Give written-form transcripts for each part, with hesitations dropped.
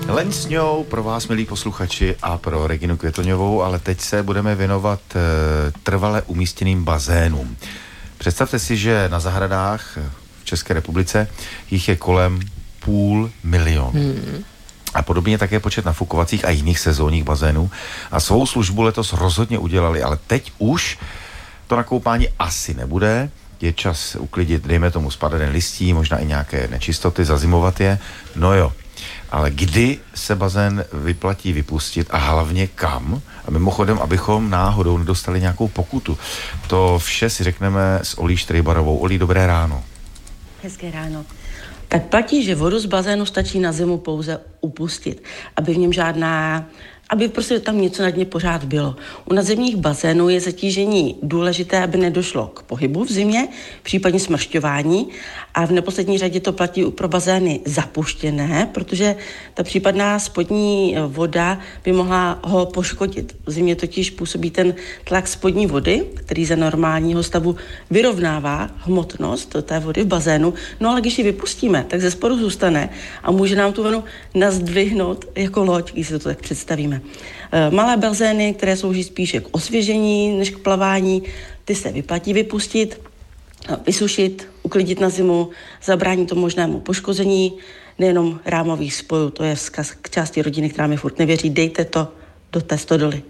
Leň s ňou pro vás, milí posluchači, a pro Reginu Květoňovou, ale teď se budeme věnovat trvale umístěným bazénům. Představte si, že na zahradách v České republice jich je kolem 500 000. A podobně také počet nafukovacích a jiných sezónních bazénů. A svou službu letos rozhodně udělali, ale teď už to nakoupání asi nebude. Je čas uklidit, dejme tomu, spadané listí, možná i nějaké nečistoty, zazimovat je. No jo. Ale kdy se bazén vyplatí vypustit a hlavně kam? A mimochodem, abychom náhodou nedostali nějakou pokutu. To vše si řekneme s Olí Štrejbarovou. Olí, dobré ráno. Hezké ráno. Tak platí, že vodu z bazénu stačí na zimu pouze upustit, aby v něm aby prostě tam něco na dně pořád bylo. U nadzemních bazénů je zatížení důležité, aby nedošlo k pohybu v zimě, případně smršťování, a v neposlední řadě to platí pro bazény zapuštěné, protože ta případná spodní voda by mohla ho poškodit. V zimě totiž působí ten tlak spodní vody, který za normálního stavu vyrovnává hmotnost té vody v bazénu, no ale když ji vypustíme, tak ze spodu zůstane a může nám tu vodu nazdvihnout jako loď, když si to tak představíme. Malé bazény, které slouží spíše k osvěžení než k plavání, ty se vyplatí vypustit, vysušit, uklidit na zimu, zabránit tomu možnému poškození nejenom rámových spojů. To je vzkaz k části rodiny, která mi furt nevěří. Dejte to do té stodoly.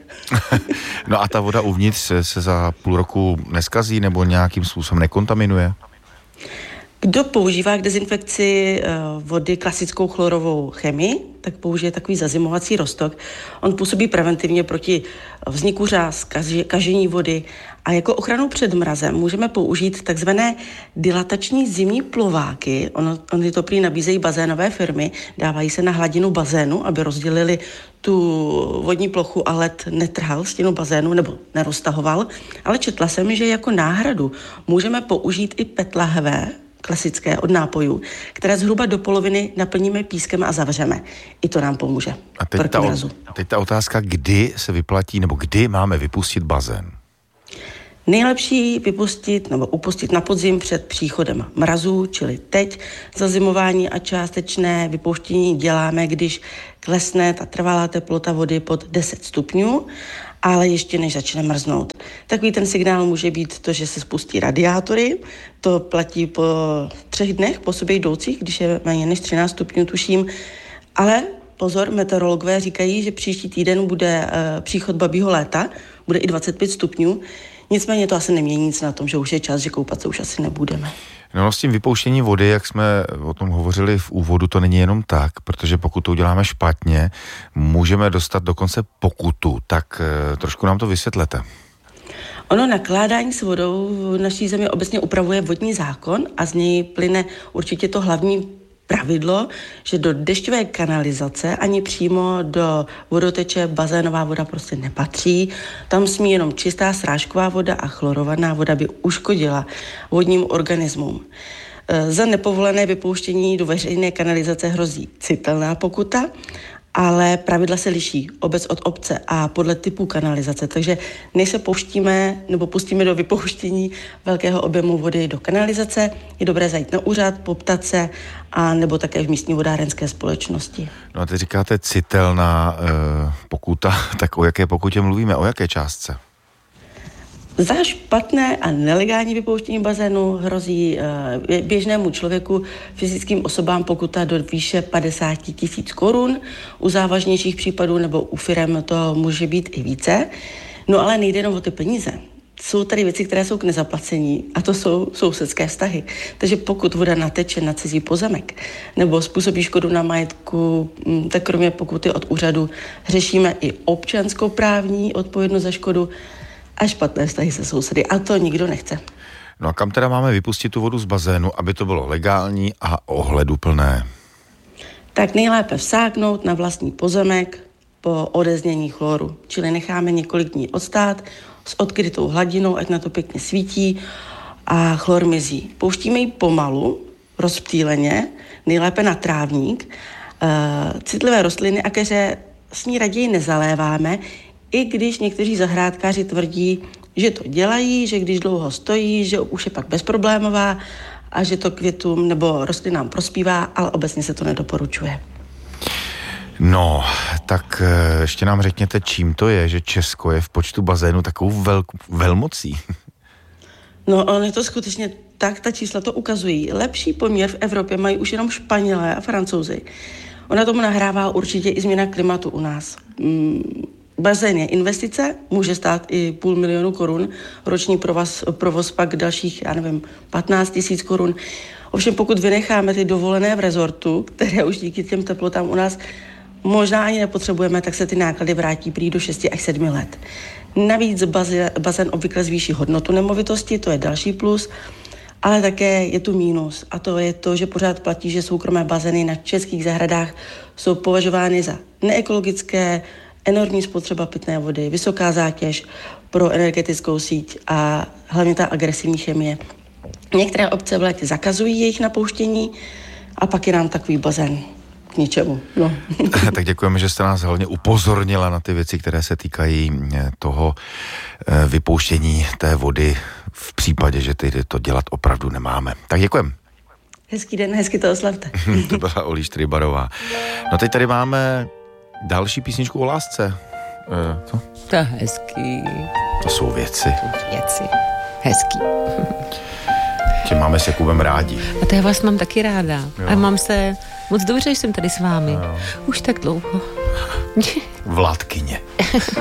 No a ta voda uvnitř se za půl roku neskazí nebo nějakým způsobem nekontaminuje? Kdo používá k dezinfekci vody klasickou chlorovou chemii, tak použije takový zazimovací roztok. On působí preventivně proti vzniku řas, kažení vody a jako ochranu před mrazem můžeme použít takzvané dilatační zimní plováky. Oni to prý nabízejí bazénové firmy, dávají se na hladinu bazénu, aby rozdělili tu vodní plochu a led netrhal stěnu bazénu nebo neroztahoval, ale četla jsem, že jako náhradu můžeme použít i PET lahve, klasické od nápojů, které zhruba do poloviny naplníme pískem a zavřeme. I to nám pomůže. A teď ta otázka, kdy se vyplatí, nebo kdy máme vypustit bazén? Nejlepší vypustit nebo upustit na podzim před příchodem mrazů, čili teď. Zazimování a částečné vypouštění děláme, když klesne ta trvalá teplota vody pod 10 stupňů, ale ještě než začne mrznout. Takový ten signál může být to, že se spustí radiátory. To platí po 3 dnech po sobě jdoucích, když je méně než 13 stupňů, tuším. Ale pozor, meteorologové říkají, že příští týden bude příchod babího léta, bude i 25 stupňů. Nicméně to asi nemění nic na tom, že už je čas, že koupat se už asi nebudeme. No, s tím vypouštěním vody, jak jsme o tom hovořili v úvodu, to není jenom tak, protože pokud to uděláme špatně, můžeme dostat dokonce pokutu. Tak trošku nám to vysvětlete. Ono nakládání s vodou v naší zemi obecně upravuje vodní zákon a z něj plyne určitě to hlavní pravidlo, že do dešťové kanalizace ani přímo do vodoteče bazénová voda prostě nepatří. Tam smí jenom čistá srážková voda a chlorovaná voda by uškodila vodním organismům. Za nepovolené vypouštění do veřejné kanalizace hrozí citelná pokuta, ale pravidla se liší obec od obce a podle typu kanalizace, takže než se pustíme do vypouštění velkého objemu vody do kanalizace, je dobré zajít na úřad, poptat se a nebo také v místní vodárenské společnosti. No a teď říkáte citelná pokuta, tak o jaké pokutě mluvíme, o jaké částce? Za špatné a nelegální vypouštění bazénu hrozí běžnému člověku, fyzickým osobám pokuta do výše 50 000 korun. U závažnějších případů nebo u firem to může být i více. No ale nejde jenom o ty peníze. Jsou tady věci, které jsou k nezaplacení a to jsou sousedské vztahy. Takže pokud voda nateče na cizí pozemek nebo způsobí škodu na majetku, tak kromě pokuty od úřadu řešíme i občanskoprávní odpovědnost za škodu a špatné vztahy se sousedy. A to nikdo nechce. No a kam teda máme vypustit tu vodu z bazénu, aby to bylo legální a ohleduplné? Tak nejlépe vsáknout na vlastní pozemek po odeznění chloru. Čili necháme několik dní odstát s odkrytou hladinou, ať na to pěkně svítí a chlor mizí. Pouštíme ji pomalu, rozptýleně, nejlépe na trávník. Citlivé rostliny a keře s ní raději nezaléváme, i když někteří zahrádkáři tvrdí, že to dělají, že když dlouho stojí, že už je pak bezproblémová a že to květům nebo rostlinám prospívá, ale obecně se to nedoporučuje. No, tak ještě nám řekněte, čím to je, že Česko je v počtu bazénů takovou velmocí. No, on je to skutečně tak, ta čísla to ukazují. Lepší poměr v Evropě mají už jenom Španělé a Francouzi. Ona tomu nahrává určitě i změna klimatu u nás. Bazén je investice, může stát i 500 000 korun, roční provoz pak dalších, 15 000 korun. Ovšem pokud vynecháme ty dovolené v rezortu, které už díky těm teplotám u nás možná ani nepotřebujeme, tak se ty náklady vrátí prý do 6 až 7 let. Navíc bazén obvykle zvýší hodnotu nemovitosti, to je další plus, ale také je tu mínus. A to je to, že pořád platí, že soukromé bazény na českých zahradách jsou považovány za neekologické, enormní spotřeba pitné vody, vysoká zátěž pro energetickou síť a hlavně ta agresivní chemie. Některé obce v létě zakazují jejich napouštění a pak je nám takový bazén k ničemu. No. Tak děkujeme, že jste nás hlavně upozornila na ty věci, které se týkají toho vypouštění té vody v případě, že to dělat opravdu nemáme. Tak děkujeme. Hezký den, hezky to oslavte. To byla Olí Štrybarová. No teď tady máme další písničku o lásce. Co? To je hezký. To jsou věci. Hezký. Tě máme s Jakubem rádi. A to já vás mám taky ráda. Jo. A mám se moc dobře, že jsem tady s vámi. Jo. Už tak dlouho. Vládkyně.